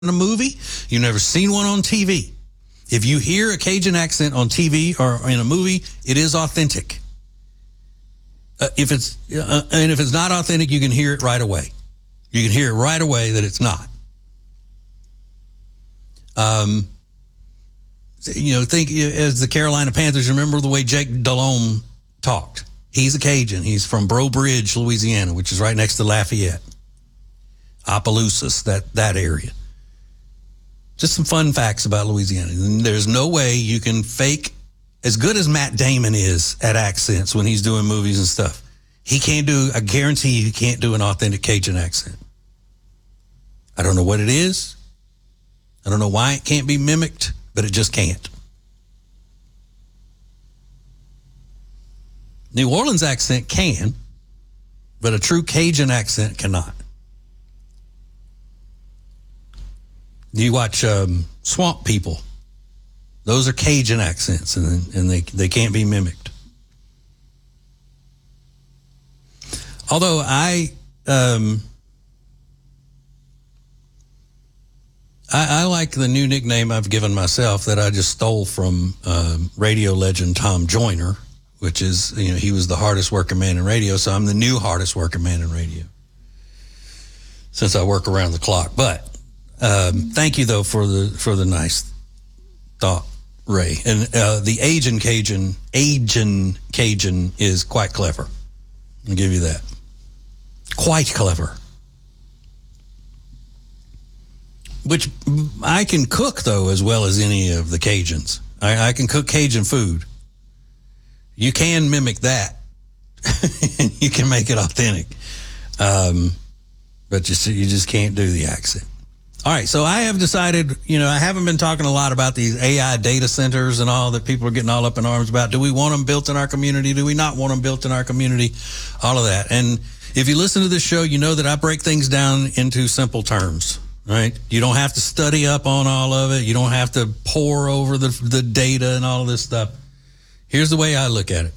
in a movie. You've never seen one on TV. If you hear a Cajun accent on TV or in a movie, it is authentic. If it's not authentic, you can hear it right away. You can hear it right away that it's not. Think as the Carolina Panthers. Remember the way Jake Delhomme talked. He's a Cajun. He's from Breaux Bridge, Louisiana, which is right next to Lafayette, Opelousas, that area. Just some fun facts about Louisiana. There's no way you can fake, as good as Matt Damon is at accents when he's doing movies and stuff. I guarantee you he can't do an authentic Cajun accent. I don't know what it is. I don't know why it can't be mimicked, but it just can't. New Orleans accent can, but a true Cajun accent cannot. You watch Swamp People. Those are Cajun accents, and they can't be mimicked. Although I like the new nickname I've given myself that I just stole from radio legend Tom Joyner, which is, he was the hardest working man in radio, so I'm the new hardest working man in radio since I work around the clock. But thank you though for the nice thought, Ray. And the Agin Cajun is quite clever. I'll give you that. Quite clever. Which I can cook though as well as any of the Cajuns. I can cook Cajun food. You can mimic that. You can make it authentic. But you just can't do the accent. All right, so I have decided, I haven't been talking a lot about these AI data centers and all that people are getting all up in arms about. Do we want them built in our community? Do we not want them built in our community? All of that. And if you listen to this show, you know that I break things down into simple terms, right? You don't have to study up on all of it. You don't have to pore over the data and all of this stuff. Here's the way I look at it.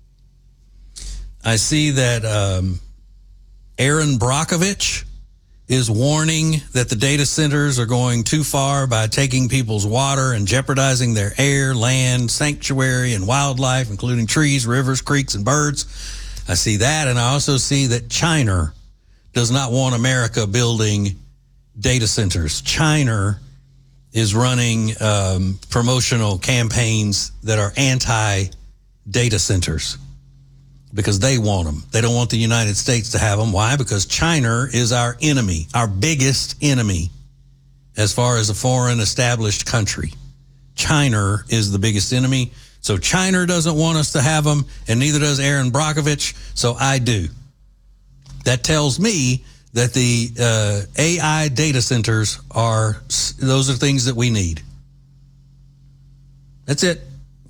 I see that Aaron Brockovich is warning that the data centers are going too far by taking people's water and jeopardizing their air, land, sanctuary, and wildlife, including trees, rivers, creeks, and birds. I see that, and I also see that China does not want America building data centers. China is running promotional campaigns that are anti-data centers because they want them. They don't want the United States to have them. Why? Because China is our enemy, our biggest enemy as far as a foreign established country. China is the biggest enemy. So China doesn't want us to have them, and neither does Aaron Brockovich, so I do. That tells me that the AI data centers those are things that we need. That's it.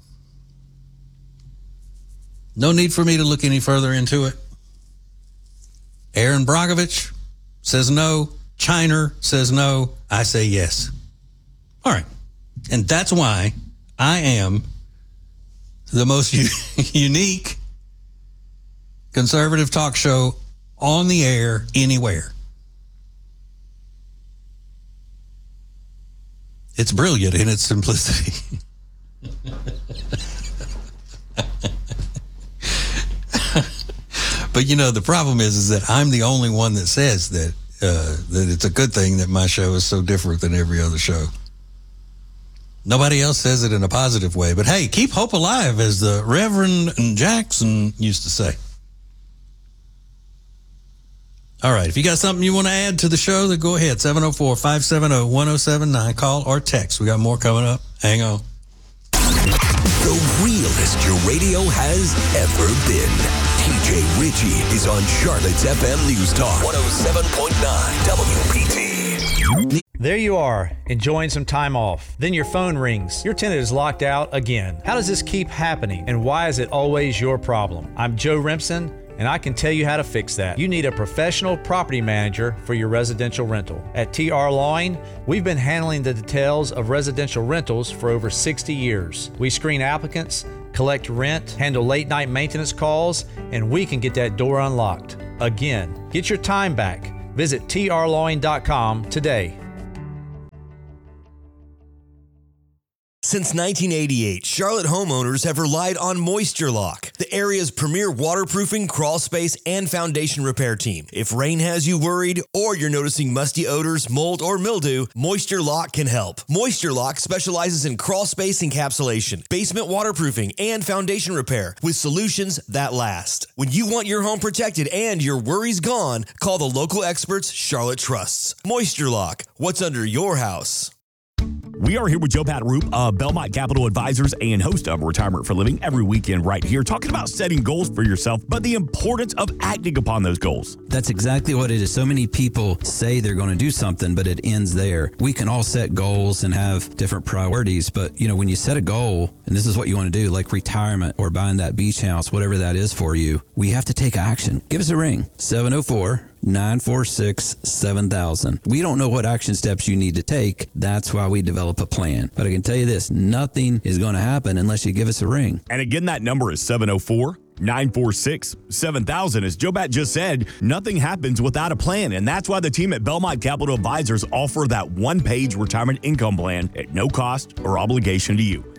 No need for me to look any further into it. Aaron Brockovich says no. China says no. I say yes. All right. And that's why I am the most unique conservative talk show on the air anywhere. It's brilliant in its simplicity. But the problem is that I'm the only one that says that it's a good thing that my show is so different than every other show. Nobody else says it in a positive way. But hey, keep hope alive, as the Reverend Jackson used to say. All right, if you got something you want to add to the show, then go ahead. 704-570-1079. Call or text. We got more coming up. Hang on. The realest your radio has ever been. TJ Ritchie is on Charlotte's FM News Talk 107.9 WPT. There you are, enjoying some time off. Then your phone rings. Your tenant is locked out again. How does this keep happening, and why is it always your problem? I'm Joe Remsen, and I can tell you how to fix that. You need a professional property manager for your residential rental. At TR Lawing, we've been handling the details of residential rentals for over 60 years. We screen applicants, collect rent, handle late night maintenance calls, and we can get that door unlocked. Again, get your time back. Visit trlawing.com today. Since 1988, Charlotte homeowners have relied on Moisture Lock, the area's premier waterproofing, crawl space, and foundation repair team. If rain has you worried or you're noticing musty odors, mold, or mildew, Moisture Lock can help. Moisture Lock specializes in crawl space encapsulation, basement waterproofing, and foundation repair with solutions that last. When you want your home protected and your worries gone, call the local experts Charlotte trusts. Moisture Lock, what's under your house? We are here with Joe Pataroop of Belmont Capital Advisors and host of Retirement for Living every weekend right here, talking about setting goals for yourself, but the importance of acting upon those goals. That's exactly what it is. So many people say they're going to do something, but it ends there. We can all set goals and have different priorities, but when you set a goal, and this is what you want to do, like retirement or buying that beach house, whatever that is for you, we have to take action. Give us a ring, 704-946-7000. We don't know what action steps you need to take. That's why we develop a plan. But I can tell you this, nothing is going to happen unless you give us a ring. And again, that number is 704-946-7000. As Joe Bat just said, nothing happens without a plan. And that's why the team at Belmont Capital Advisors offer that one-page retirement income plan at no cost or obligation to you.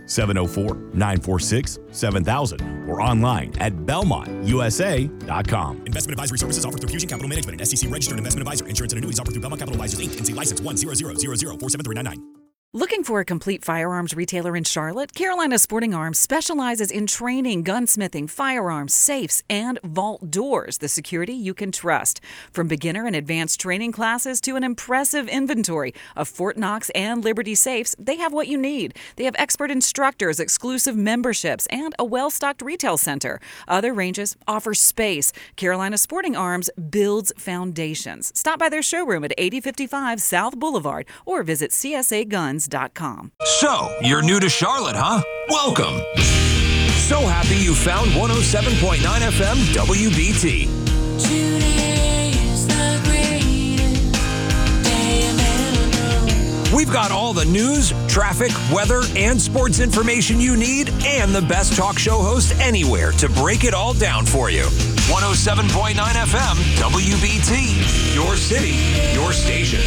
704-946-7000 or online at belmontusa.com. Investment advisory services offered through Fusion Capital Management, an SEC registered investment advisor. Insurance and annuities offered through Belmont Capital Advisors, Inc. NC license 10000047399. Looking for a complete firearms retailer in Charlotte? Carolina Sporting Arms specializes in training, gunsmithing, firearms, safes, and vault doors, the security you can trust. From beginner and advanced training classes to an impressive inventory of Fort Knox and Liberty safes, they have what you need. They have expert instructors, exclusive memberships, and a well-stocked retail center. Other ranges offer space. Carolina Sporting Arms builds foundations. Stop by their showroom at 8055 South Boulevard or visit CSAGuns.com. So, you're new to Charlotte, huh? Welcome. So happy you found 107.9 FM WBT. Today is the greatest day I've ever known. We've got all the news, traffic, weather, and sports information you need, and the best talk show host anywhere to break it all down for you. 107.9 FM WBT. Your city, your station.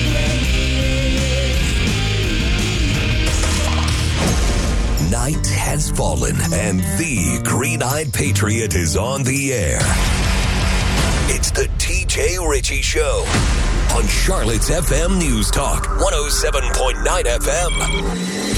Night has fallen, and the Green-Eyed Patriot is on the air. It's the TJ Ritchie Show on Charlotte's FM News Talk, 107.9 FM.